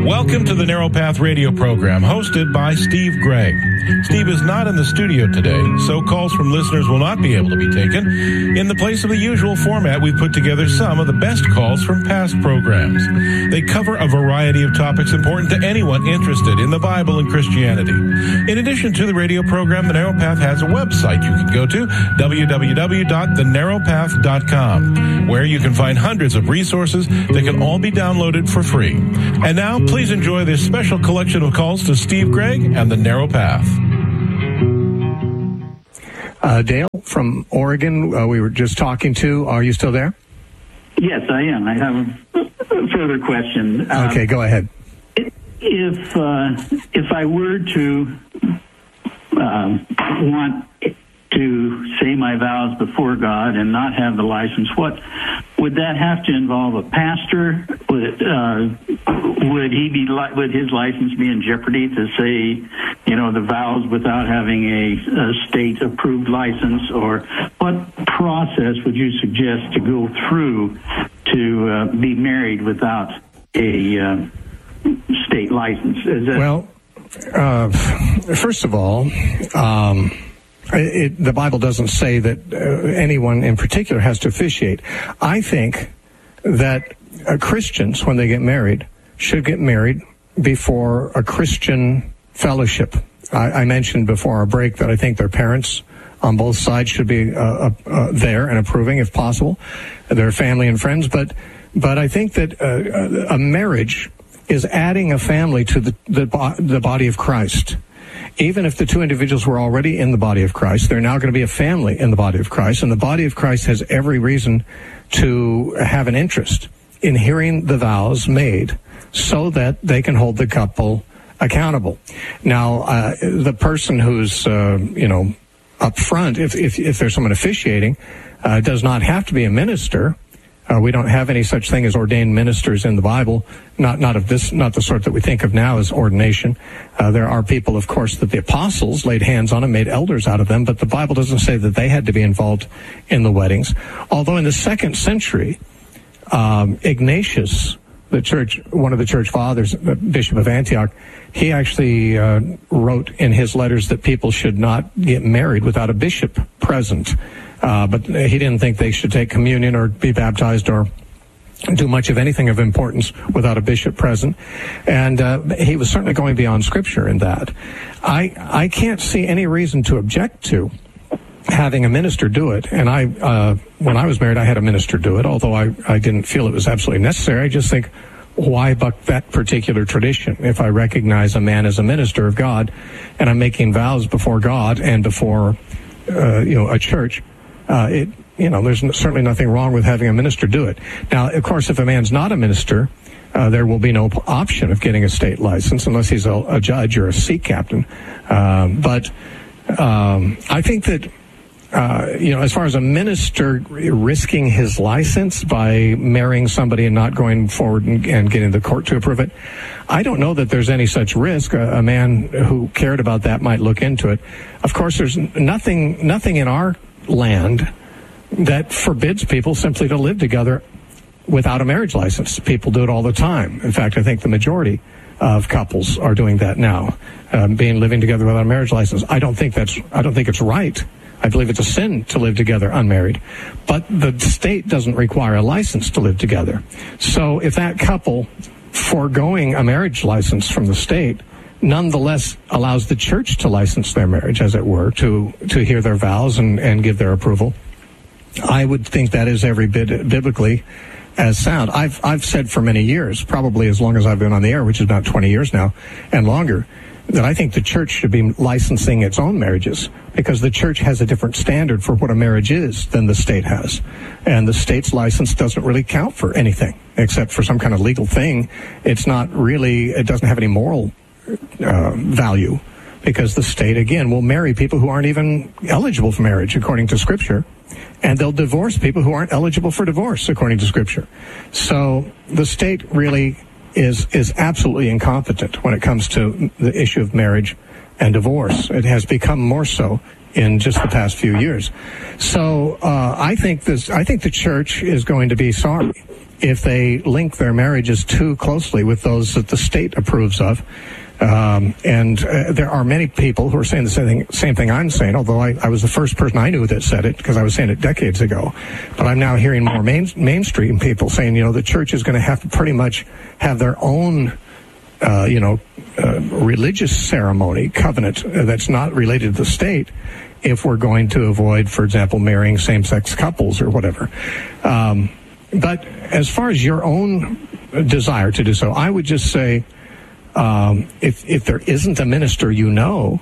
Welcome to the Narrow Path radio program, hosted by Steve Gregg. Steve is not in the studio today, so calls from listeners will not be able to be taken. In the place of the usual format, we've put together some of the best calls from past programs. They cover a variety of topics important to anyone interested in the Bible and Christianity. In addition to the radio program, The Narrow Path has a website you can go to, www.thenarrowpath.com, where you can find hundreds of resources that can all be downloaded for free. And now, please enjoy this special collection of calls to Steve Gregg and The Narrow Path. Dale from Oregon, we were just talking to. Are you still there? Yes, I am. I have a further question. Okay, go ahead. If I were to want to say my vows before God and not have the license, what would that have to involve? A pastor? Would his license be in jeopardy to say, the vows without having a state approved license? Or what process would you suggest to go through to be married without a state license? Well, first of all, the Bible doesn't say that anyone in particular has to officiate. I think that Christians, when they get married, should get married before a Christian fellowship. I mentioned before our break that I think their parents on both sides should be there and approving if possible, their family and friends. But I think that a marriage is adding a family to the body of Christ. Even if the two individuals were already in the body of Christ, they're now going to be a family in the body of Christ, and the body of Christ has every reason to have an interest in hearing the vows made so that they can hold the couple accountable. Now, the person who's, up front, if there's someone officiating, does not have to be a minister. We don't have any such thing as ordained ministers in the Bible, not the sort that we think of now as ordination. There are people, of course, that the apostles laid hands on and made elders out of them, but the Bible doesn't say that they had to be involved in the weddings. Although in the 2nd century, Ignatius, one of the church fathers, the Bishop of Antioch, he actually wrote in his letters that people should not get married without a bishop present. But he didn't think they should take communion or be baptized or do much of anything of importance without a bishop present. And he was certainly going beyond Scripture in that. I can't see any reason to object to having a minister do it. And when I was married, I had a minister do it, although I didn't feel it was absolutely necessary. I just think, why buck that particular tradition? If I recognize a man as a minister of God and I'm making vows before God and before a church, there's certainly nothing wrong with having a minister do it. Now, of course, if a man's not a minister, there will be no option of getting a state license unless he's a judge or a sea captain. But I think that, as far as a minister risking his license by marrying somebody and not going forward and getting the court to approve it, I don't know that there's any such risk. A man who cared about that might look into it. Of course, there's nothing in our land that forbids people simply to live together without a marriage license. People do it all the time. In fact, I think the majority of couples are doing that now, living together without a marriage license. I don't think it's right. I believe it's a sin to live together unmarried. But the state doesn't require a license to live together. So if that couple, foregoing a marriage license from the state, nonetheless allows the church to license their marriage, as it were, to hear their vows and give their approval, I would think that is every bit biblically as sound. I've said for many years, probably as long as I've been on the air, which is about 20 years now and longer, that I think the church should be licensing its own marriages, because the church has a different standard for what a marriage is than the state has. And the state's license doesn't really count for anything except for some kind of legal thing. It doesn't have any moral value, because the state, again, will marry people who aren't even eligible for marriage according to Scripture, and they'll divorce people who aren't eligible for divorce according to Scripture. So the state really is absolutely incompetent when it comes to the issue of marriage and divorce. It has become more so in just the past few years. So I think the church is going to be sorry if they link their marriages too closely with those that the state approves of. And there are many people who are saying the same thing I'm saying, although I was the first person I knew that said it, because I was saying it decades ago. But I'm now hearing more mainstream people saying, the church is going to have to pretty much have their own, religious ceremony, covenant, that's not related to the state, if we're going to avoid, for example, marrying same-sex couples or whatever. But as far as your own desire to do so, I would just say, if there isn't a minister, well,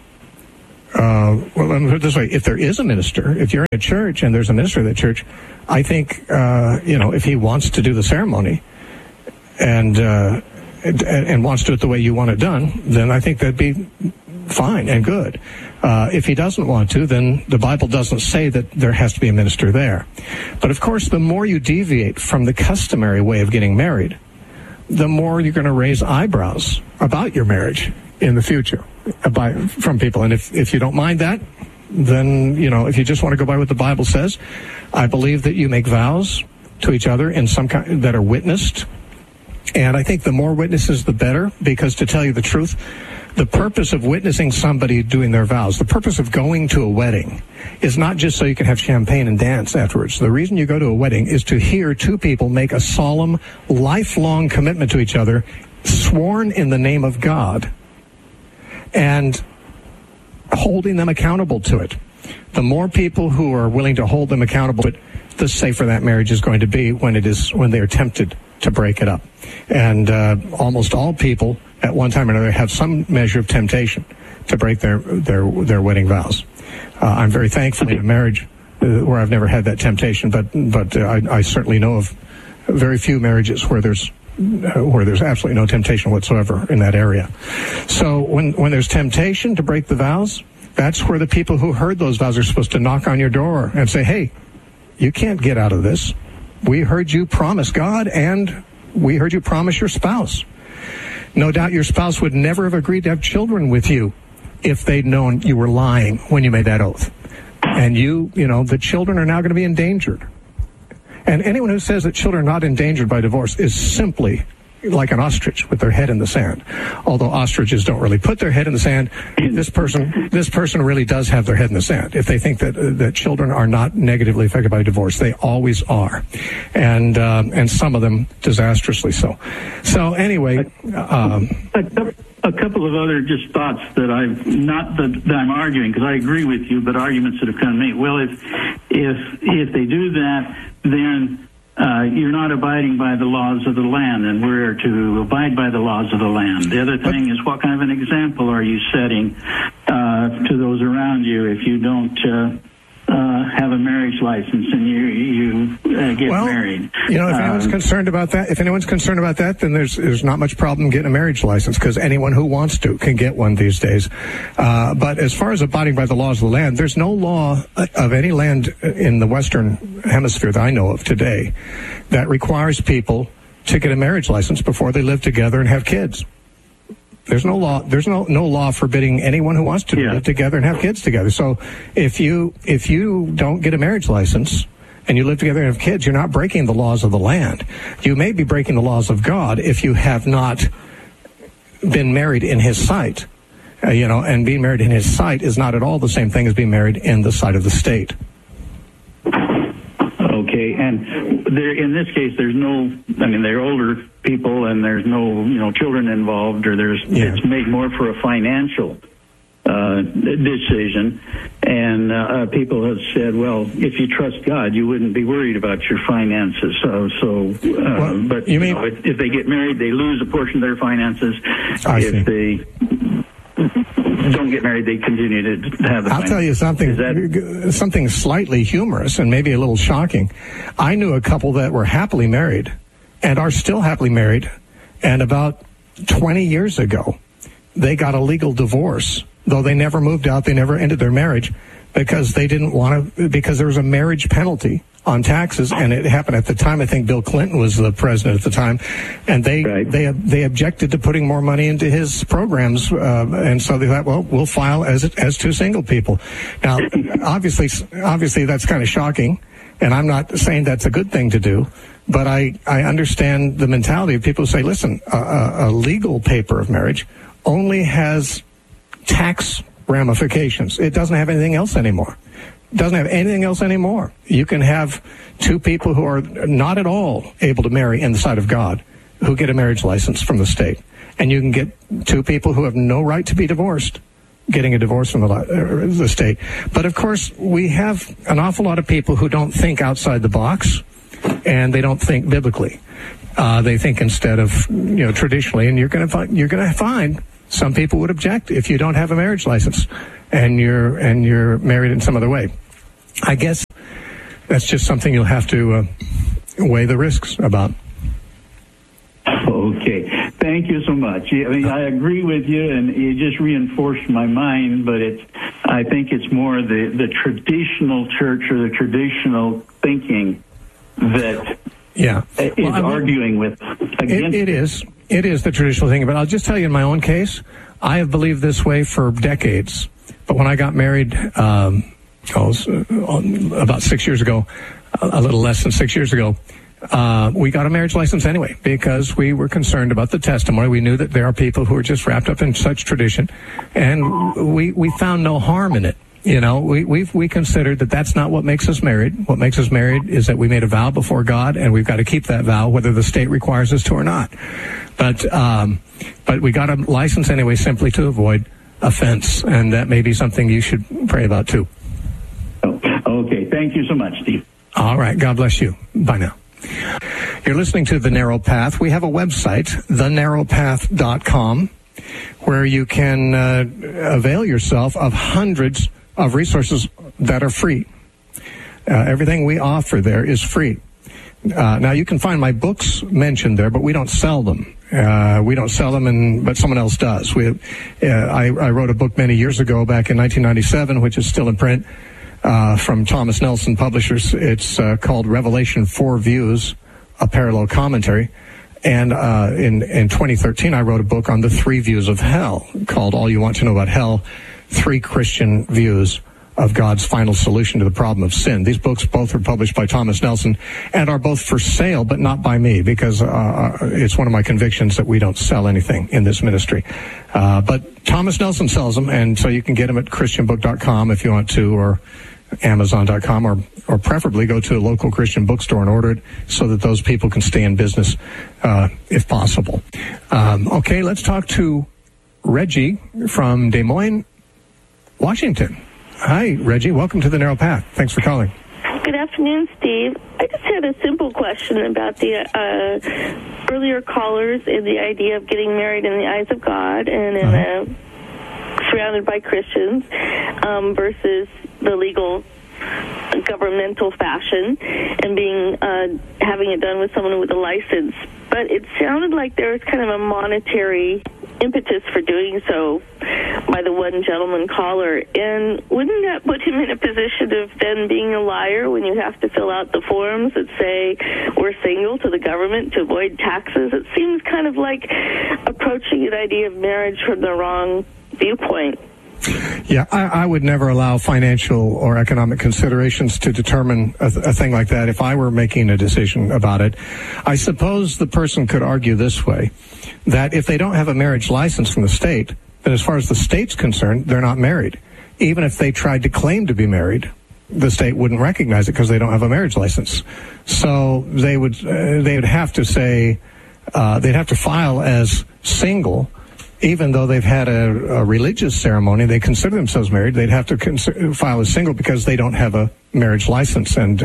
let me put it this way: if there is a minister, if you're in a church and there's a minister of that church, I think if he wants to do the ceremony and wants to do it the way you want it done, then I think that'd be fine and good. If he doesn't want to, then the Bible doesn't say that there has to be a minister there. But of course, the more you deviate from the customary way of getting married, the more you're going to raise eyebrows about your marriage in the future from people. And if you don't mind that, then, if you just want to go by what the Bible says, I believe that you make vows to each other in some kind that are witnessed. And I think the more witnesses, the better, because to tell you the truth, the purpose of witnessing somebody doing their vows, the purpose of going to a wedding, is not just so you can have champagne and dance afterwards. The reason you go to a wedding is to hear two people make a solemn, lifelong commitment to each other, sworn in the name of God, and holding them accountable to it. The more people who are willing to hold them accountable to it, the safer that marriage is going to be when they are tempted to break it up. And almost all people at one time or another have some measure of temptation to break their wedding vows. I'm very thankful in a marriage where I've never had that temptation, but I certainly know of very few marriages where there's absolutely no temptation whatsoever in that area. So when there's temptation to break the vows, that's where the people who heard those vows are supposed to knock on your door and say, hey, you can't get out of this. We heard you promise God, and we heard you promise your spouse. No doubt your spouse would never have agreed to have children with you if they'd known you were lying when you made that oath. And the children are now going to be endangered. And anyone who says that children are not endangered by divorce is simply like an ostrich with their head in the sand. Although ostriches don't really put their head in the sand, this person really does have their head in the sand. If they think that children are not negatively affected by divorce, they always are, and some of them disastrously so. So anyway, a couple of other just thoughts that I'm arguing, because I agree with you, but arguments that have come to me. Well, if they do that, then you're not abiding by the laws of the land, and we're to abide by the laws of the land. The other thing is, what kind of an example are you setting to those around you if you don't have a marriage license and you get married? If anyone's concerned about that, then there's not much problem getting a marriage license, because anyone who wants to can get one these days. But as far as abiding by the laws of the land, there's no law of any land in the Western Hemisphere that I know of today that requires people to get a marriage license before they live together and have kids. There's no law. There's no law forbidding anyone who wants to live together and have kids together. So if you don't get a marriage license and you live together and have kids, you're not breaking the laws of the land. You may be breaking the laws of God if you have not been married in His sight. And being married in His sight is not at all the same thing as being married in the sight of the state. Okay, and in this case, they're older people, and there's no, children involved, or it's made more for a financial decision. And people have said, well, if you trust God, you wouldn't be worried about your finances. But if they get married, they lose a portion of their finances. If they don't get married, they continue to have the I'll tell you something slightly humorous and maybe a little shocking. I knew a couple that were happily married and are still happily married, and about 20 years ago, they got a legal divorce, though they never moved out, they never ended their marriage, because they didn't want to, because there was a marriage penalty on taxes, and it happened at the time. I think Bill Clinton was the president at the time, and they objected to putting more money into his programs, and so they thought, well, we'll file as two single people. Now, obviously that's kind of shocking, and I'm not saying that's a good thing to do, But I understand the mentality of people who say, listen, a legal paper of marriage only has tax ramifications. It doesn't have anything else anymore. It doesn't have anything else anymore. You can have two people who are not at all able to marry in the sight of God who get a marriage license from the state. And you can get two people who have no right to be divorced getting a divorce from the state. But of course, we have an awful lot of people who don't think outside the box, and they don't think biblically. They think instead of, traditionally, and you're going to find some people would object if you don't have a marriage license and you're married in some other way. I guess that's just something you'll have to weigh the risks about. Okay. Thank you so much. I mean, I agree with you, and you just reinforced my mind, but I think it's more the traditional church or the traditional thinking that is arguing with against it is the traditional thing. But I'll just tell you, in my own case, I have believed this way for decades. But when I got married, about 6 years ago, a little less than 6 years ago, we got a marriage license anyway because we were concerned about the testimony. We knew that there are people who are just wrapped up in such tradition, and we found no harm in it. We considered that that's not what makes us married. What makes us married is that we made a vow before God, and we've got to keep that vow whether the state requires us to or not. But we got a license anyway simply to avoid offense, and that may be something you should pray about too. Okay. Thank you so much, Steve. All right. God bless you. Bye now. You're listening to The Narrow Path. We have a website, thenarrowpath.com, where you can avail yourself of hundreds of resources that are free. Everything we offer there is free. Now, you can find my books mentioned there, but we don't sell them. We don't sell them, but someone else does. I wrote a book many years ago, back in 1997, which is still in print, from Thomas Nelson Publishers. It's called Revelation 4 Views, a Parallel Commentary. And in 2013, I wrote a book on the 3 views of hell, called All You Want to Know About Hell, 3 Christian Views of God's Final Solution to the Problem of Sin. These books both are published by Thomas Nelson and are both for sale, but not by me, because it's one of my convictions that we don't sell anything in this ministry. But Thomas Nelson sells them, and so you can get them at christianbook.com if you want to, or Amazon.com, or preferably go to a local Christian bookstore and order it so that those people can stay in business if possible. Okay, let's talk to Reggie from Des Moines, Washington. Hi, Reggie. Welcome to The Narrow Path. Thanks for calling. Good afternoon, Steve. I just had a simple question about the earlier callers and the idea of getting married in the eyes of God and surrounded by Christians versus the legal governmental fashion and being having it done with someone with a license. But it sounded like there was kind of a monetary impetus for doing so by the one gentleman caller. And wouldn't that put him in a position of then being a liar when you have to fill out the forms that say we're single to the government to avoid taxes? It seems kind of like approaching an idea of marriage from the wrong viewpoint. Yeah, I would never allow financial or economic considerations to determine a thing like that if I were making a decision about it. I suppose the person could argue this way, that if they don't have a marriage license from the state, then as far as the state's concerned, they're not married. Even if they tried to claim to be married, the state wouldn't recognize it because they don't have a marriage license. So they would have to say, they'd have to file as single. Even though they've had a religious ceremony, they consider themselves married, they'd have to file as single because they don't have a marriage license. And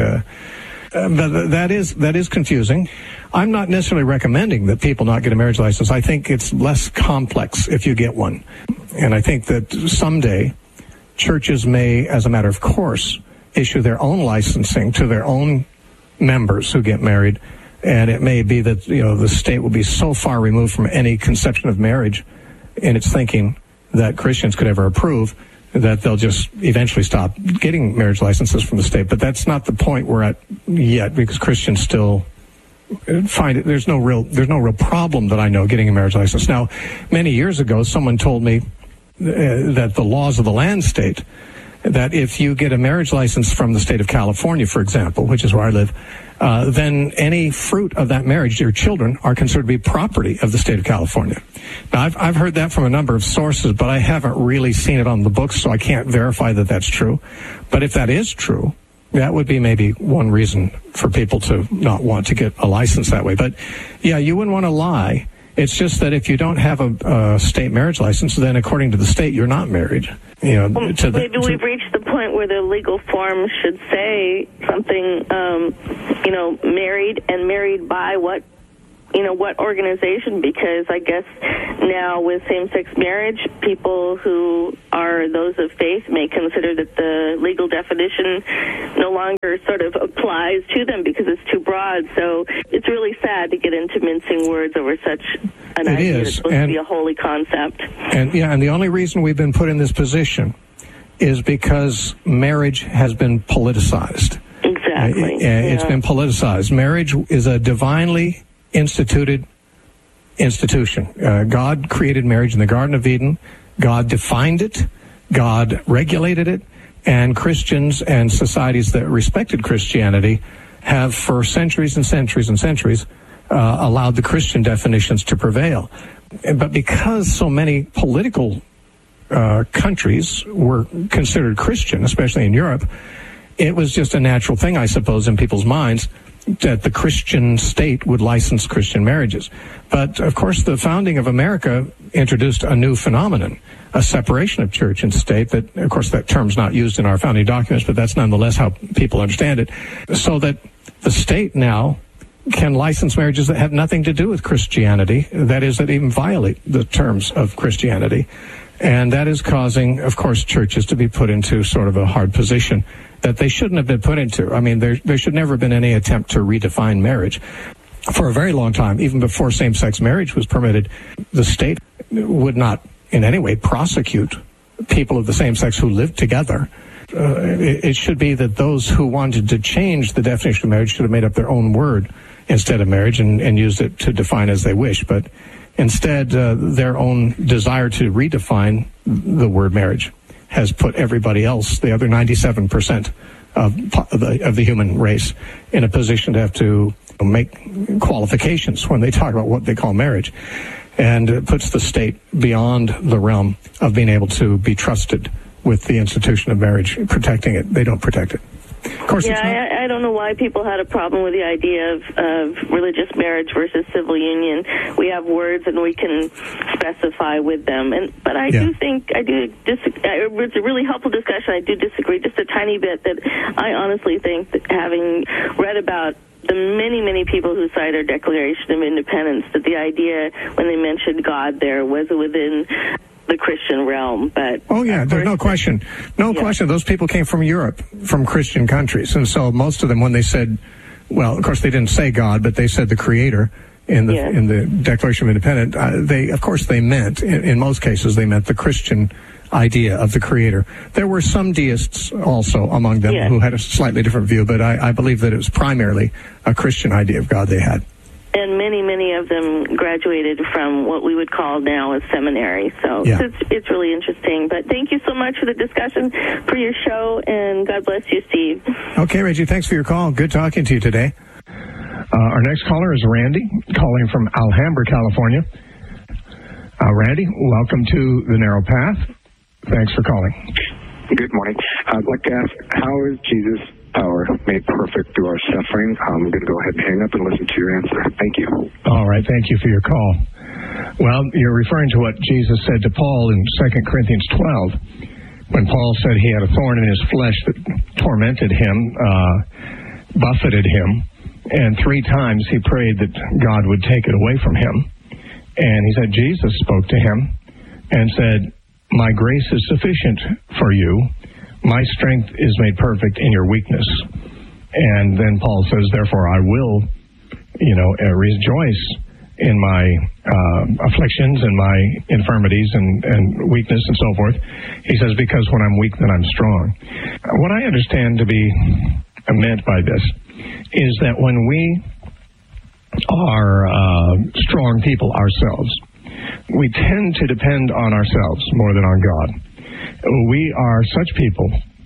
but that is confusing. I'm not necessarily recommending that people not get a marriage license. I think it's less complex if you get one. And I think that someday churches may, as a matter of course, issue their own licensing to their own members who get married. And it may be that, the state will be so far removed from any conception of marriage in its thinking that Christians could ever approve that they'll just eventually stop getting marriage licenses from the state. But that's not the point we're at yet, because Christians still find it. There's no real problem that I know getting a marriage license. Now, many years ago, someone told me that the laws of the land state that if you get a marriage license from the state of California, for example, which is where I live, then any fruit of that marriage, your children, are considered to be property of the state of California. Now, I've heard that from a number of sources, but I haven't really seen it on the books, so I can't verify that that's true. But if that is true, that would be maybe one reason for people to not want to get a license that way. But, yeah, you wouldn't want to lie. It's just that if you don't have a state marriage license, then according to the state, you're not married. Maybe we've reached the point where the legal form should say something, married and married by what organization, because I guess now with same-sex marriage, people who are those of faith may consider that the legal definition no longer sort of applies to them because it's too broad. So it's really sad to get into mincing words over such an idea that's supposed to be a holy concept. And the only reason we've been put in this position is because marriage has been politicized. Exactly. It's been politicized. Marriage is a divinely instituted institution. God created marriage in the Garden of Eden. God defined it. God regulated it. And Christians and societies that respected Christianity have for centuries and centuries and centuries allowed the Christian definitions to prevail. But because so many political countries were considered Christian, especially in Europe, it was just a natural thing, I suppose, in people's minds that the Christian state would license Christian marriages. But, of course, the founding of America introduced a new phenomenon, a separation of church and state that, of course, that term's not used in our founding documents, but that's nonetheless how people understand it, so that the state now can license marriages that have nothing to do with Christianity, that is, that even violate the terms of Christianity. And that is causing, of course, churches to be put into sort of a hard position that they shouldn't have been put into. I mean, there should never have been any attempt to redefine marriage. For a very long time, even before same-sex marriage was permitted, the state would not in any way prosecute people of the same sex who lived together. It should be that those who wanted to change the definition of marriage should have made up their own word instead of marriage and used it to define as they wish. But instead, their own desire to redefine the word marriage has put everybody else, the other 97% of the human race, in a position to have to make qualifications when they talk about what they call marriage. And it puts the state beyond the realm of being able to be trusted with the institution of marriage, protecting it. They don't protect it. Of course, I don't know why people had a problem with the idea of religious marriage versus civil union. We have words and we can specify with them. But I do think, it's a really helpful discussion. I do disagree just a tiny bit that I honestly think that having read about the many, many people who signed our Declaration of Independence, that the idea when they mentioned God there was within the Christian realm. But there's no question. No question. Those people came from Europe, from Christian countries. And so most of them, when they said, well, of course they didn't say God, but they said the Creator in the Declaration of Independence, they meant, in most cases, they meant the Christian idea of the Creator. There were some deists also among them who had a slightly different view, but I believe that it was primarily a Christian idea of God they had. And many, many of them graduated from what we would call now a seminary. So it's really interesting. But thank you so much for the discussion, for your show, and God bless you, Steve. Okay, Reggie, thanks for your call. Good talking to you today. Our next caller is Randy, calling from Alhambra, California. Randy, welcome to The Narrow Path. Thanks for calling. Good morning. I'd like to ask, how is Jesus' power made perfect through our suffering? I'm going to go ahead and hang up and listen to your answer. Thank you. All right. Thank you for your call. Well, you're referring to what Jesus said to Paul in 2 Corinthians 12, when Paul said he had a thorn in his flesh that tormented him, buffeted him, and 3 times he prayed that God would take it away from him. And he said Jesus spoke to him and said, "My grace is sufficient for you. My strength is made perfect in your weakness." And then Paul says, "Therefore I will, rejoice in my afflictions and my infirmities and weakness and so forth." He says, "Because when I'm weak, then I'm strong." What I understand to be meant by this is that when we are strong people ourselves, we tend to depend on ourselves more than on God. We are such people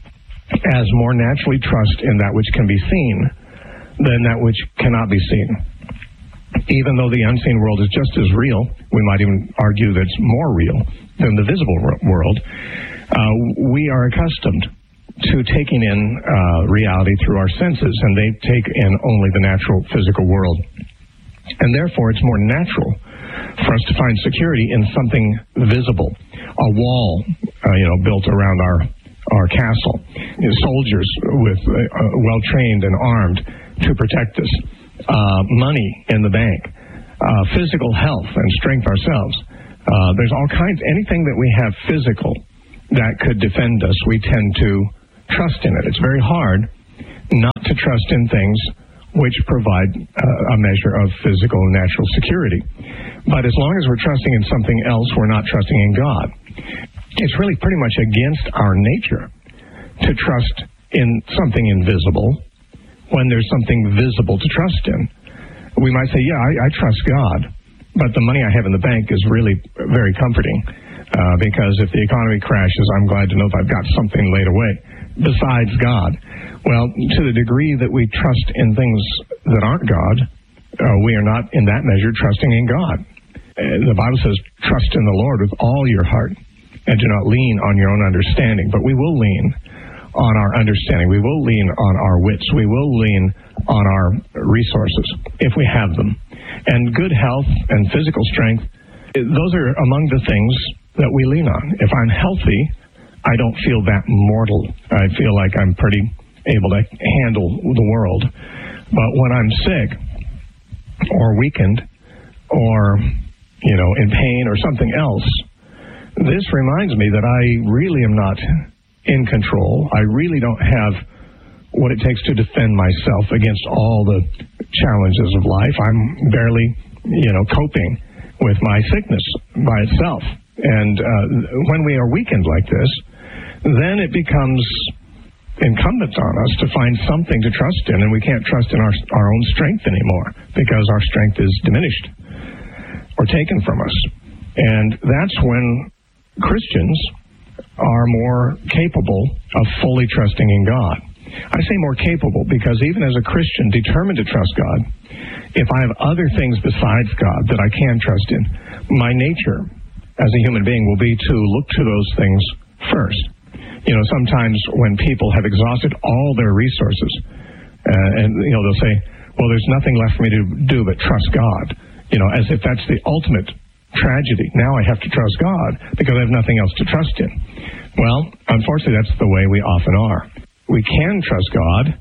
as more naturally trust in that which can be seen than that which cannot be seen. Even though the unseen world is just as real, we might even argue that it's more real than the visible world, we are accustomed to taking in reality through our senses, and they take in only the natural physical world. And therefore, it's more natural for us to find security in something visible, a wall, built around our castle, soldiers with well-trained and armed to protect us, money in the bank, physical health and strength ourselves. There's all kinds, anything that we have physical that could defend us, we tend to trust in it. It's very hard not to trust in things which provide a measure of physical and natural security. But as long as we're trusting in something else, we're not trusting in God. It's really pretty much against our nature to trust in something invisible when there's something visible to trust in. We might say, yeah, I trust God, but the money I have in the bank is really very comforting because if the economy crashes, I'm glad to know that I've got something laid away besides God. Well, to the degree that we trust in things that aren't God, we are not in that measure trusting in God. The Bible says, trust in the Lord with all your heart and do not lean on your own understanding. But we will lean on our understanding. We will lean on our wits. We will lean on our resources if we have them. And good health and physical strength, those are among the things that we lean on. If I'm healthy, I don't feel that mortal. I feel like I'm pretty able to handle the world. But when I'm sick or weakened or, in pain or something else, this reminds me that I really am not in control. I really don't have what it takes to defend myself against all the challenges of life. I'm barely, coping with my sickness by itself. And when we are weakened like this, then it becomes incumbent on us to find something to trust in, and we can't trust in our own strength anymore because our strength is diminished or taken from us. And that's when Christians are more capable of fully trusting in God. I say more capable because even as a Christian determined to trust God, if I have other things besides God that I can trust in, my nature as a human being will be to look to those things first. Sometimes when people have exhausted all their resources, they'll say, well, there's nothing left for me to do but trust God, as if that's the ultimate tragedy. Now I have to trust God because I have nothing else to trust in. Well, unfortunately, that's the way we often are. We can trust God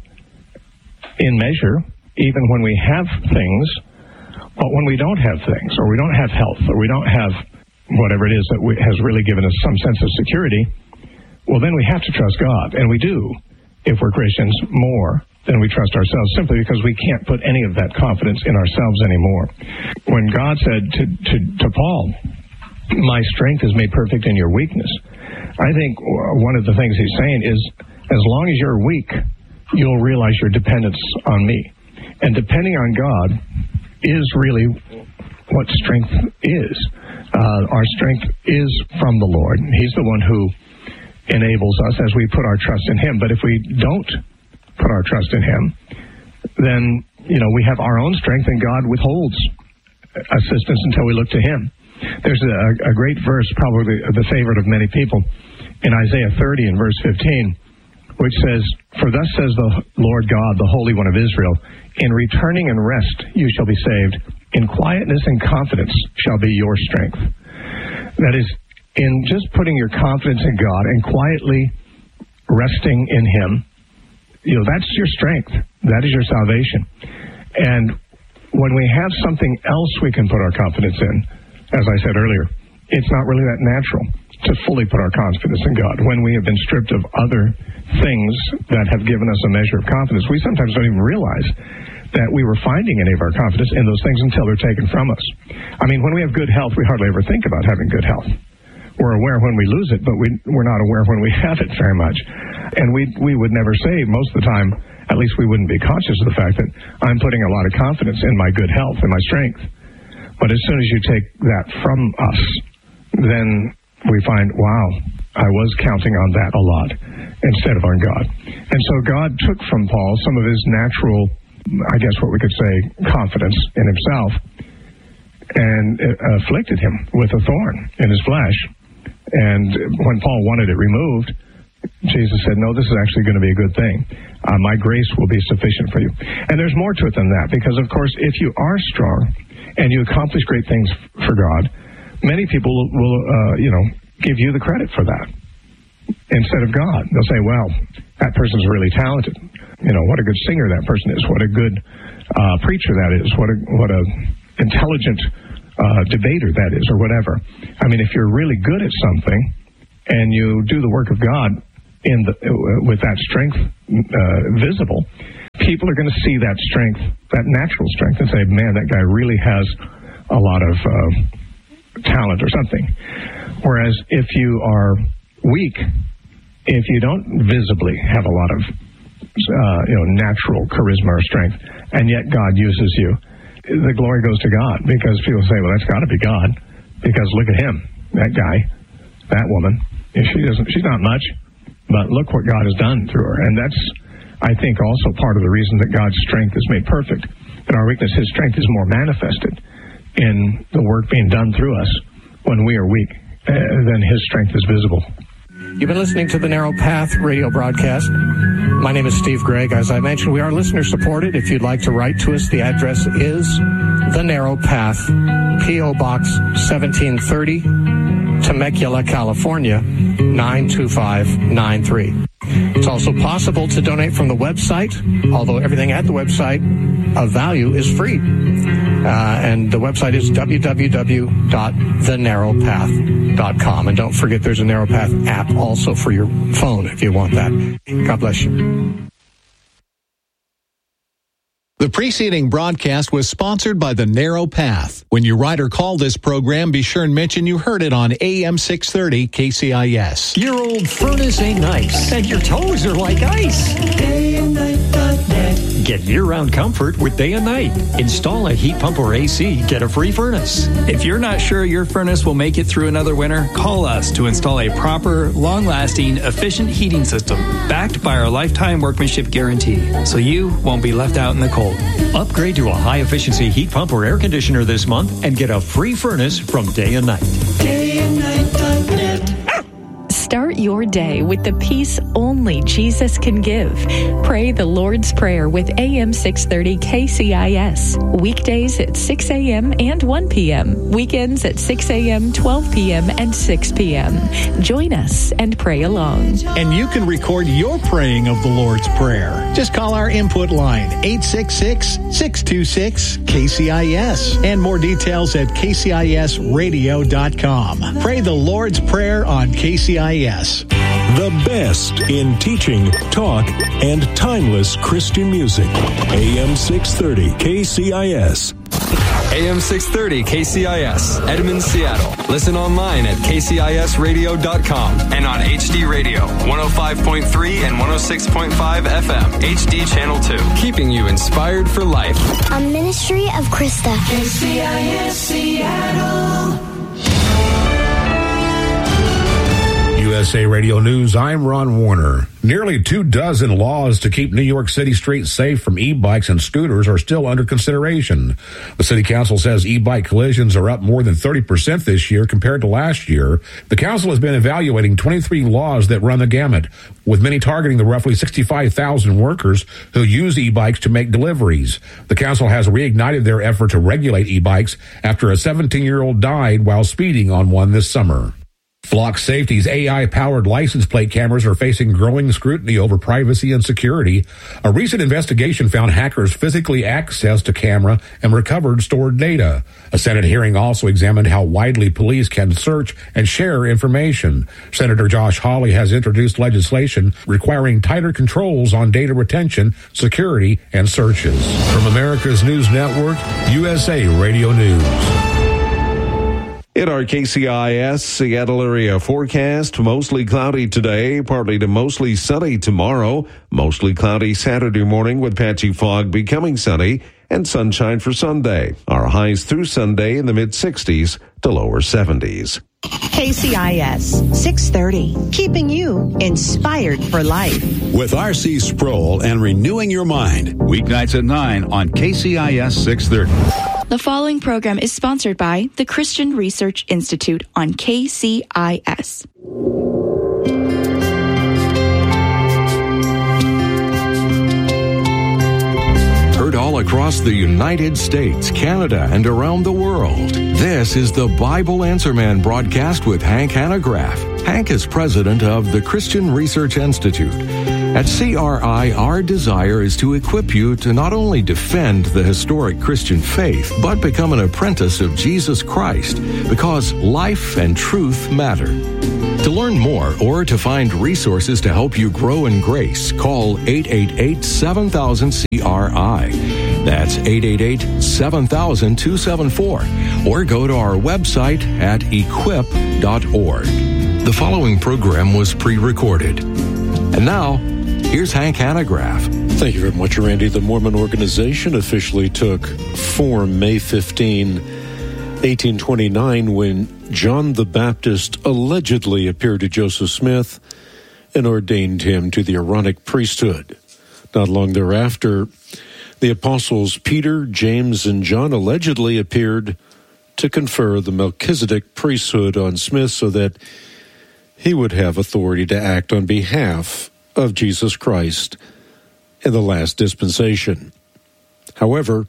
in measure, even when we have things, but when we don't have things, or we don't have health, or we don't have whatever it is that has really given us some sense of security, well, then we have to trust God, and we do, if we're Christians, more than we trust ourselves, simply because we can't put any of that confidence in ourselves anymore. When God said to Paul, my strength is made perfect in your weakness, I think one of the things he's saying is, as long as you're weak, you'll realize your dependence on me. And depending on God is really what strength is. Our strength is from the Lord. He's the one who enables us as we put our trust in Him. But if we don't put our trust in Him, then, we have our own strength, and God withholds assistance until we look to Him. There's a great verse, probably the favorite of many people, in Isaiah 30 and verse 15, which says, for thus says the Lord God, the Holy One of Israel, in returning and rest you shall be saved. In quietness and confidence shall be your strength. That is, in just putting your confidence in God and quietly resting in Him, that's your strength. That is your salvation. And when we have something else we can put our confidence in, as I said earlier, it's not really that natural to fully put our confidence in God. When we have been stripped of other things that have given us a measure of confidence, we sometimes don't even realize that we were finding any of our confidence in those things until they're taken from us. I mean, when we have good health, we hardly ever think about having good health. We're aware when we lose it, but we're not aware when we have it very much. And we would never say, most of the time, at least we wouldn't be conscious of the fact that I'm putting a lot of confidence in my good health and my strength. But as soon as you take that from us, then we find, wow, I was counting on that a lot instead of on God. And so God took from Paul some of his natural, I guess what we could say, confidence in himself, and afflicted him with a thorn in his flesh. And when Paul wanted it removed, Jesus said, no, this is actually going to be a good thing. My grace will be sufficient for you. And there's more to it than that, because, of course, if you are strong and you accomplish great things for God, many people will give you the credit for that instead of God. They'll say, well, that person's really talented. What a good singer that person is. What a good preacher that is. What a intelligent debater that is, or whatever. I mean, if you're really good at something and you do the work of God with that strength visible, people are going to see that strength, that natural strength, and say, man, that guy really has a lot of talent or something. Whereas if you are weak, if you don't visibly have a lot of natural charisma or strength, and yet God uses you, the glory goes to God, because people say, well, that's got to be God, because look at him, that guy, that woman. She's not much, but look what God has done through her. And that's, I think, also part of the reason that God's strength is made perfect. In our weakness, his strength is more manifested in the work being done through us when we are weak, then his strength is visible. You've been listening to the Narrow Path radio broadcast. My name is Steve Gregg. As I mentioned, we are listener-supported. If you'd like to write to us, the address is The Narrow Path, P.O. Box 1730, Temecula, California, 92593. It's also possible to donate from the website, although everything at the website of value is free. And the website is www.thenarrowpath.com. And don't forget, there's a Narrow Path app also for your phone if you want that. God bless you. The preceding broadcast was sponsored by The Narrow Path. When you write or call this program, be sure and mention you heard it on AM 630 KCIS. Your old furnace ain't nice, and your toes are like ice. DayandNight.net. Get year-round comfort with Day and Night. Install a heat pump or AC, get a free furnace. If you're not sure your furnace will make it through another winter, call us to install a proper, long-lasting, efficient heating system backed by our lifetime workmanship guarantee, so you won't be left out in the cold. Upgrade to a high-efficiency heat pump or air conditioner this month and get a free furnace from Day and Night. DayandNight.net. Start your day with the peace only Jesus can give. Pray the Lord's Prayer with AM 630 KCIS. Weekdays at 6 a.m. and 1 p.m. Weekends at 6 a.m., 12 p.m., and 6 p.m. Join us and pray along. And you can record your praying of the Lord's Prayer. Just call our input line, 866-626-KCIS. And more details at kcisradio.com. Pray the Lord's Prayer on KCIS. The best in teaching, talk, and timeless Christian music. AM 630 KCIS. AM 630 KCIS, Edmond, Seattle. Listen online at kcisradio.com and on HD Radio, 105.3 and 106.5 FM, HD Channel 2. Keeping you inspired for life. A ministry of Krista. KCIS Seattle. USA Radio News, I'm Ron Warner. Nearly 24 laws to keep New York City streets safe from e-bikes and scooters are still under consideration. The City Council says e-bike collisions are up more than 30% this year compared to last year. The Council has been evaluating 23 laws that run the gamut, with many targeting the roughly 65,000 workers who use e-bikes to make deliveries. The Council has reignited their effort to regulate e-bikes after a 17-year-old died while speeding on one this summer. Flock Safety's AI-powered license plate cameras are facing growing scrutiny over privacy and security. A recent investigation found hackers physically accessed a camera and recovered stored data. A Senate hearing also examined how widely police can search and share information. Senator Josh Hawley has introduced legislation requiring tighter controls on data retention, security, and searches. From America's News Network, USA Radio News. In our KCIS Seattle area forecast, mostly cloudy today, partly to mostly sunny tomorrow, mostly cloudy Saturday morning with patchy fog becoming sunny, and sunshine for Sunday. Our highs through Sunday in the mid-60s to lower 70s. KCIS 630, keeping you inspired for life. With R.C. Sproul and Renewing Your Mind. Weeknights at 9 on KCIS 630. The following program is sponsored by the Christian Research Institute on KCIS. Heard all across the United States, Canada, and around the world. This is the Bible Answer Man broadcast with Hank Hanegraaff. Hank is president of the Christian Research Institute. At CRI, our desire is to equip you to not only defend the historic Christian faith, but become an apprentice of Jesus Christ, because life and truth matter. To learn more or to find resources to help you grow in grace, call 888-7000-CRI. That's 888-7000-274. Or go to our website at equip.org. The following program was pre-recorded. And now, here's Hank Hanegraaff. Thank you very much, Randy. The Mormon organization officially took form May 15, 1829, when John the Baptist allegedly appeared to Joseph Smith and ordained him to the Aaronic priesthood. Not long thereafter, the apostles Peter, James, and John allegedly appeared to confer the Melchizedek priesthood on Smith so that he would have authority to act on behalf of Jesus Christ in the last dispensation. However,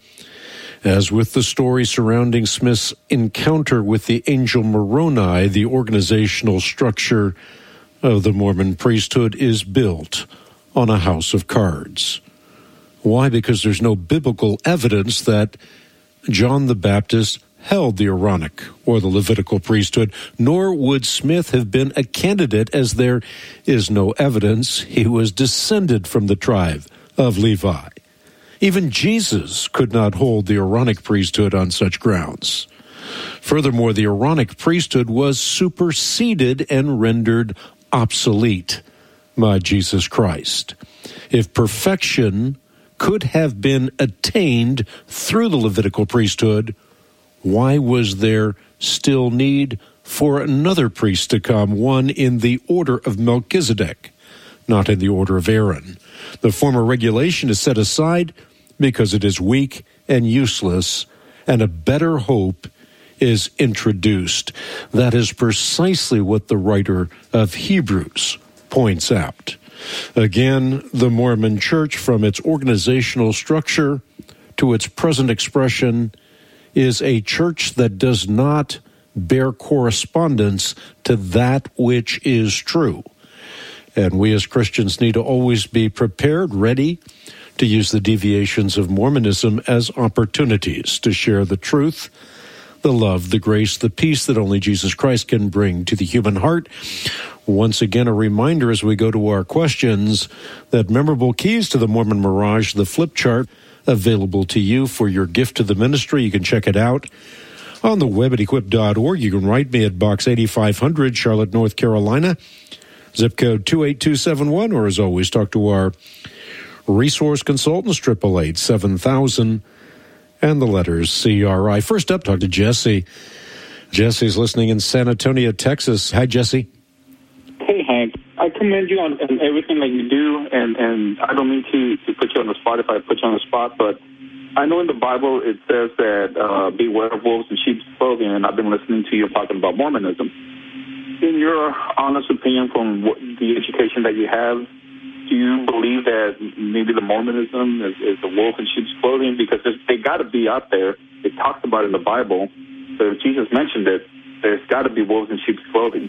as with the story surrounding Smith's encounter with the angel Moroni, the organizational structure of the Mormon priesthood is built on a house of cards. Why? Because there's no biblical evidence that John the Baptist held the Aaronic or the Levitical priesthood, nor would Smith have been a candidate, as there is no evidence he was descended from the tribe of Levi. Even Jesus could not hold the Aaronic priesthood on such grounds. Furthermore, the Aaronic priesthood was superseded and rendered obsolete by Jesus Christ. If perfection could have been attained through the Levitical priesthood, why was there still need for another priest to come, one in the order of Melchizedek, not in the order of Aaron? The former regulation is set aside because it is weak and useless, and a better hope is introduced. That is precisely what the writer of Hebrews points out. Again, the Mormon Church, from its organizational structure to its present expression, is a church that does not bear correspondence to that which is true. And we as Christians need to always be prepared, ready to use the deviations of Mormonism as opportunities to share the truth, the love, the grace, the peace that only Jesus Christ can bring to the human heart. Once again, a reminder as we go to our questions that memorable keys to the Mormon Mirage, the flip chart, available to you for your gift to the ministry. You can check it out on the web at equip.org. You can write me at Box 8500, Charlotte, North Carolina, zip code 28271, or as always, talk to our resource consultants, 888-7000, and the letters CRI. First up, talk to Jesse. Jesse's listening in San Antonio, Texas. Hi, Jesse. Hey, Hank. I commend you on everything that you do, and I don't mean to put you on the spot if I put you on the spot, but I know in the Bible it says that beware of wolves in sheep's clothing, and I've been listening to you talking about Mormonism. In your honest opinion, from the education that you have, do you believe that maybe the Mormonism is a wolf in sheep's clothing? Because they got to be out there. It talks about it in the Bible. So if Jesus mentioned it, there's got to be wolves in sheep's clothing.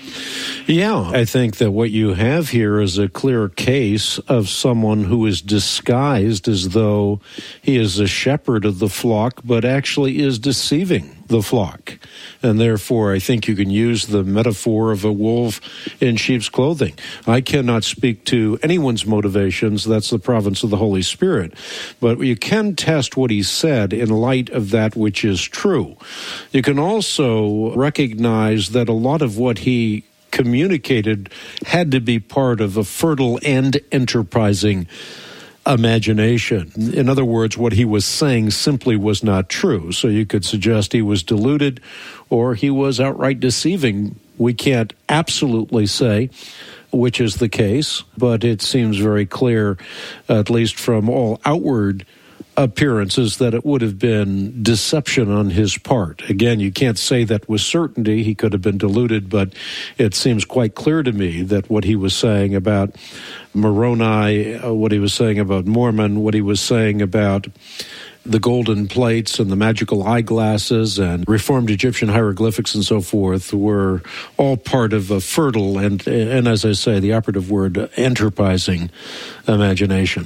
Yeah, I think that what you have here is a clear case of someone who is disguised as though he is a shepherd of the flock, but actually is deceiving the flock. And therefore, I think you can use the metaphor of a wolf in sheep's clothing. I cannot speak to anyone's motivations. That's the province of the Holy Spirit. But you can test what he said in light of that which is true. You can also recognize that a lot of what he communicated had to be part of a fertile and enterprising imagination. In other words, what he was saying simply was not true. So you could suggest he was deluded or he was outright deceiving We can't absolutely say which is the case, but it seems very clear, at least from all outward appearances, that it would have been deception on his part. Again, you can't say that with certainty. He could have been deluded, but it seems quite clear to me that what he was saying about Moroni, what he was saying about Mormon, what he was saying about the golden plates and the magical eyeglasses and Reformed Egyptian hieroglyphics and so forth were all part of a fertile and as I say, the operative word, enterprising imagination.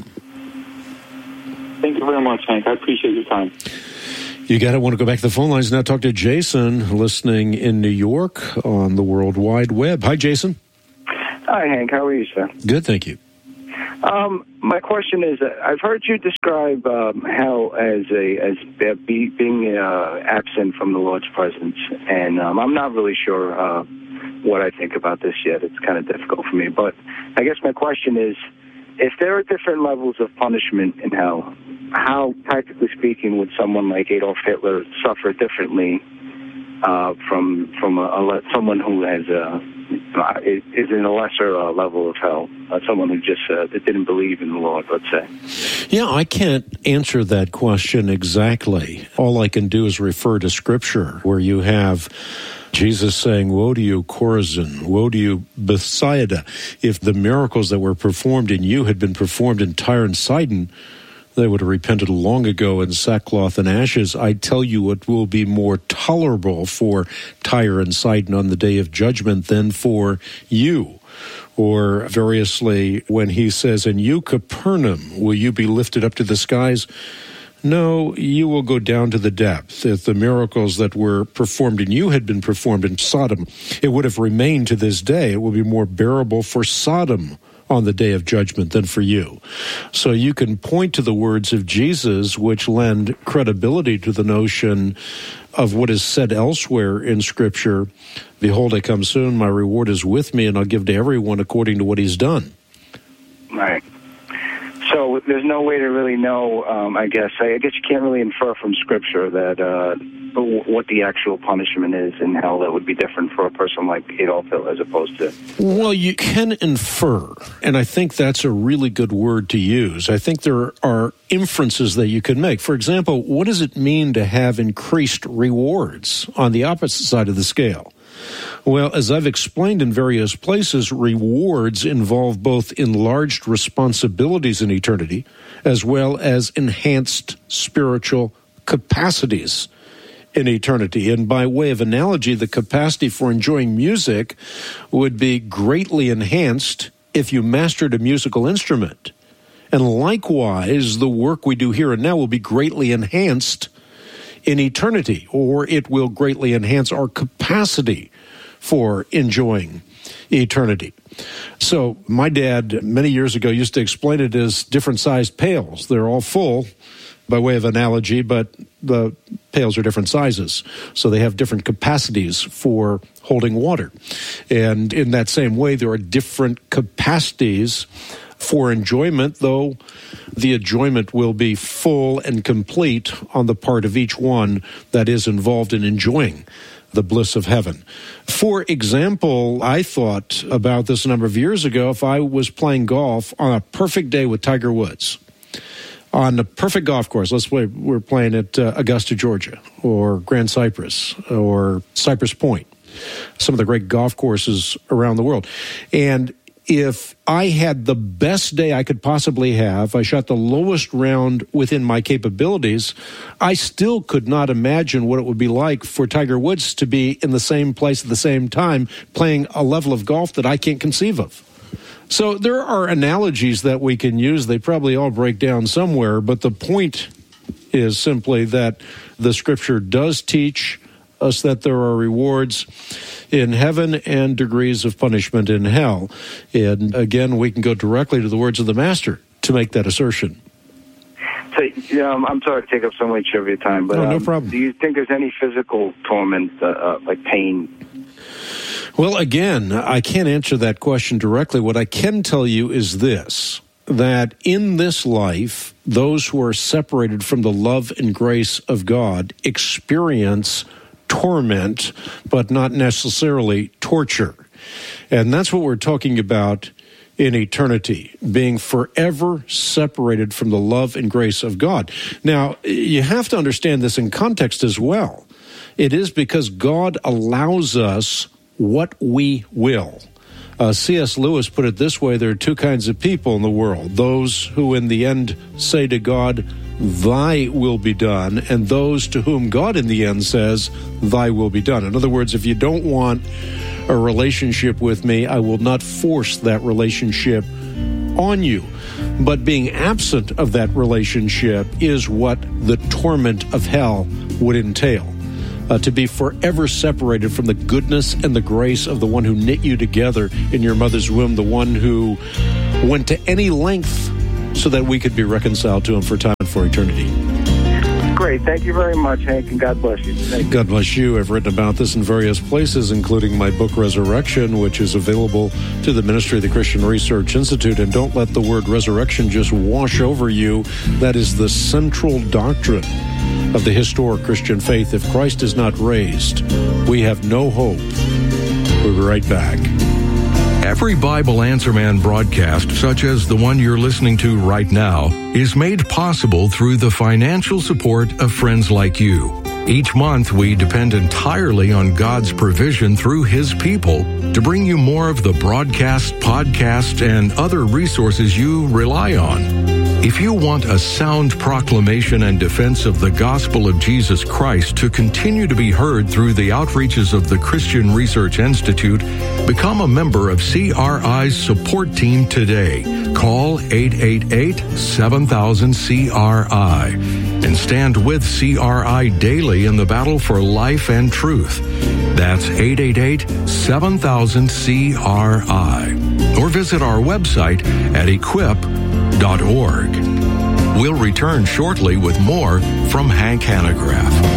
Thank you very much, Hank. I appreciate your time. You got it. I want to go back to the phone lines now. Talk to Jason, listening in New York on the World Wide Web. Hi, Jason. Hi, Hank. How are you, sir? Good, thank you. My question is, I've heard you describe hell as being absent from the Lord's presence, and I'm not really sure what I think about this yet. It's kind of difficult for me, but I guess my question is, if there are different levels of punishment in hell, how, practically speaking, would someone like Adolf Hitler suffer differently from someone who has is in a lesser level of hell, someone who just didn't believe in the Lord, let's say? Yeah, I can't answer that question exactly. All I can do is refer to Scripture, where you have Jesus saying, "Woe to you, Chorazin! Woe to you, Bethsaida! If the miracles that were performed in you had been performed in Tyre and Sidon, they would have repented long ago in sackcloth and ashes. I tell you, it will be more tolerable for Tyre and Sidon on the day of judgment than for you." Or variously, when he says, "And you, Capernaum, will you be lifted up to the skies? No, you will go down to the depth. If the miracles that were performed in you had been performed in Sodom, it would have remained to this day. It will be more bearable for Sodom on the day of judgment than for you." So you can point to the words of Jesus, which lend credibility to the notion of what is said elsewhere in Scripture. "Behold, I come soon, my reward is with me, and I'll give to everyone according to what he's done." Right. So there's no way to really know, I guess you can't really infer from Scripture that what the actual punishment is in hell that would be different for a person like Adolf Hitler as opposed to... Well, you can infer, and I think that's a really good word to use. I think there are inferences that you can make. For example, what does it mean to have increased rewards on the opposite side of the scale? Well, as I've explained in various places, rewards involve both enlarged responsibilities in eternity as well as enhanced spiritual capacities in eternity. And by way of analogy, the capacity for enjoying music would be greatly enhanced if you mastered a musical instrument. And likewise, the work we do here and now will be greatly enhanced in eternity, or it will greatly enhance our capacity for enjoying eternity. So my dad, many years ago, used to explain it as different sized pails. They're all full, by way of analogy, but the pails are different sizes. So they have different capacities for holding water. And in that same way, there are different capacities for enjoyment, though the enjoyment will be full and complete on the part of each one that is involved in enjoying the bliss of heaven. For example, I thought about this a number of years ago. If I was playing golf on a perfect day with Tiger Woods, on the perfect golf course, let's say we're playing at Augusta, Georgia, or Grand Cypress, or Cypress Point, some of the great golf courses around the world. And if I had the best day I could possibly have, I shot the lowest round within my capabilities, I still could not imagine what it would be like for Tiger Woods to be in the same place at the same time playing a level of golf that I can't conceive of. So there are analogies that we can use. They probably all break down somewhere, but the point is simply that the Scripture does teach us that there are rewards in heaven and degrees of punishment in hell. And again, we can go directly to the words of the Master to make that assertion. So, I'm sorry to take up so much of your time, but no problem. Do you think there's any physical torment, like pain? Well, again, I can't answer that question directly. What I can tell you is this, that in this life, those who are separated from the love and grace of God experience torment, but not necessarily torture. And that's what we're talking about in eternity, being forever separated from the love and grace of God. Now, you have to understand this in context as well. It is because God allows us what we will. C.S. Lewis put it this way: there are two kinds of people in the world: those who in the end say to God, "Thy will be done," and those to whom God in the end says, "Thy will be done." In other words, if you don't want a relationship with me, I will not force that relationship on you. But being absent of that relationship is what the torment of hell would entail. To be forever separated from the goodness and the grace of the one who knit you together in your mother's womb, the one who went to any length so that we could be reconciled to him for time and for eternity. Great. Thank you very much, Hank, and God bless you. Thank you. God bless you. I've written about this in various places, including my book, Resurrection, which is available to the Ministry of the Christian Research Institute. And don't let the word resurrection just wash over you. That is the central doctrine of the historic Christian faith. If Christ is not raised, we have no hope. We'll be right back. Every Bible Answer Man broadcast, such as the one you're listening to right now, is made possible through the financial support of friends like you. Each month, we depend entirely on God's provision through His people to bring you more of the broadcast, podcast, and other resources you rely on. If you want a sound proclamation and defense of the gospel of Jesus Christ to continue to be heard through the outreaches of the Christian Research Institute, become a member of CRI's support team today. Call 888-7000-CRI and stand with CRI daily in the battle for life and truth. That's 888-7000-CRI. Or visit our website at equip.org. We'll return shortly with more from Hank Hanegraaff.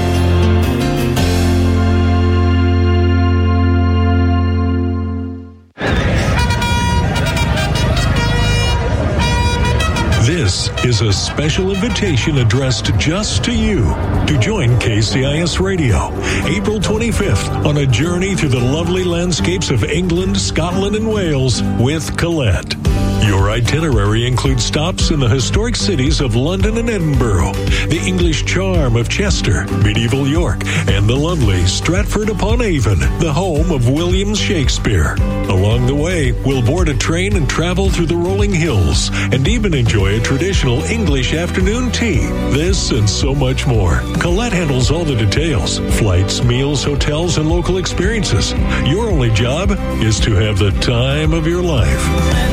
This is a special invitation addressed just to you to join KCIS Radio April 25th on a journey through the lovely landscapes of England, Scotland, and Wales with Colette. Your itinerary includes stops in the historic cities of London and Edinburgh, the English charm of Chester, medieval York, and the lovely Stratford-upon-Avon, the home of William Shakespeare. Along the way, we'll board a train and travel through the rolling hills and even enjoy a traditional English afternoon tea. This and so much more. Colette handles all the details: flights, meals, hotels, and local experiences. Your only job is to have the time of your life.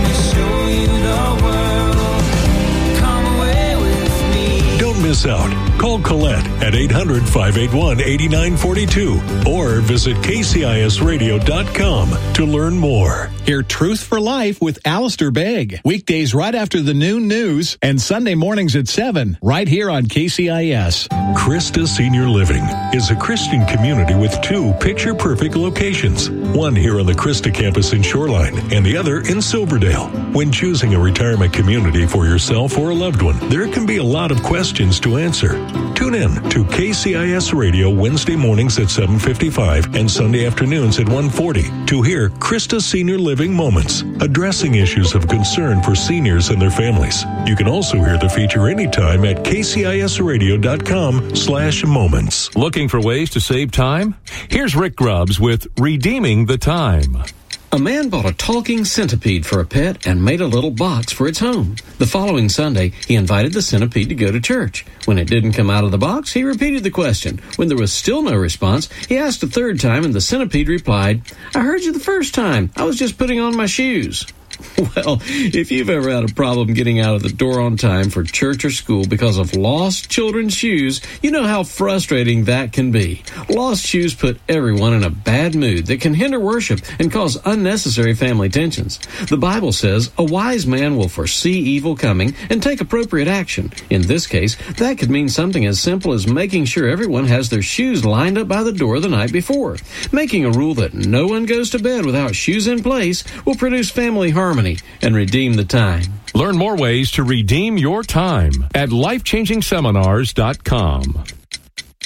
Don't miss out. Call Colette at 800-581-8942 or visit kcisradio.com to learn more. Hear Truth for Life with Alistair Begg. Weekdays right after the noon news and Sunday mornings at 7, right here on KCIS. Christa Senior Living is a Christian community with two picture-perfect locations. One here on the Christa campus in Shoreline and the other in Silverdale. When choosing a retirement community for yourself or a loved one, there can be a lot of questions to answer. Tune in to KCIS Radio Wednesday mornings at 7:55 and Sunday afternoons at 1:40 to hear Christa Senior Living Moments, addressing issues of concern for seniors and their families. You can also hear the feature anytime at kcisradio.com/moments. Looking for ways to save time? Here's Rick Grubbs with Redeeming the Time. A man bought a talking centipede for a pet and made a little box for its home. The following Sunday, he invited the centipede to go to church. When it didn't come out of the box, he repeated the question. When there was still no response, he asked a third time, and the centipede replied, "I heard you the first time. I was just putting on my shoes." Well, if you've ever had a problem getting out of the door on time for church or school because of lost children's shoes, you know how frustrating that can be. Lost shoes put everyone in a bad mood that can hinder worship and cause unnecessary family tensions. The Bible says a wise man will foresee evil coming and take appropriate action. In this case, that could mean something as simple as making sure everyone has their shoes lined up by the door the night before. Making a rule that no one goes to bed without shoes in place will produce family harmony and redeem the time. Learn more ways to redeem your time at lifechangingseminars.com.